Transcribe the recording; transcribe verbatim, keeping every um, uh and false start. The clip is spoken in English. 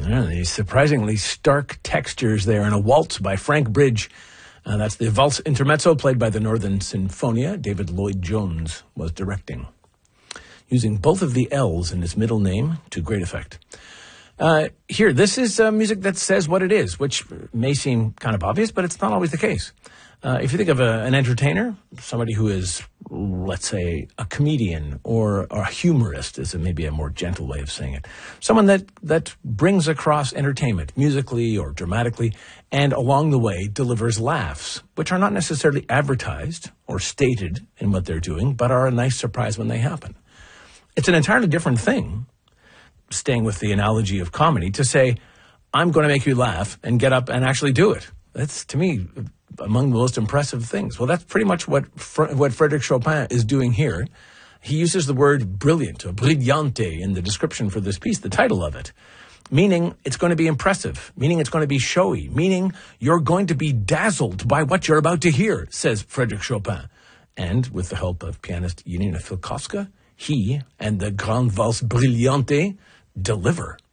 Yeah, the surprisingly stark textures there in a waltz by Frank Bridge. Uh, that's the Valse Intermezzo played by the Northern Sinfonia. David Lloyd Jones was directing, using both of the L's in his middle name to great effect. Uh, here, this is uh, music that says what it is, which may seem kind of obvious, but it's not always the case. Uh, if you think of a, an entertainer, somebody who is, let's say, a comedian or, or a humorist is a, maybe a more gentle way of saying it. Someone that, that brings across entertainment, musically or dramatically, and along the way delivers laughs, which are not necessarily advertised or stated in what they're doing, but are a nice surprise when they happen. It's an entirely different thing, staying with the analogy of comedy, to say, I'm going to make you laugh and get up and actually do it. That's, to me, among the most impressive things. Well, that's pretty much what Fr- what Frédéric Chopin is doing here. He uses the word brilliant, or brillante, in the description for this piece, the title of it, meaning it's going to be impressive, meaning it's going to be showy, meaning you're going to be dazzled by what you're about to hear, says Frédéric Chopin. And with the help of pianist Janina Filkowska, he and the Grande Valse Brillante deliver.